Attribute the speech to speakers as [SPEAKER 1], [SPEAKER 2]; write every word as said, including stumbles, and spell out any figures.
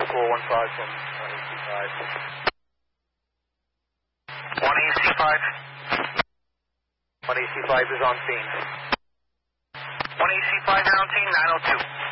[SPEAKER 1] four one five from one A C five.
[SPEAKER 2] one A C five.
[SPEAKER 1] one A C five is on scene.
[SPEAKER 2] one A C five, you're on scene, nine oh two.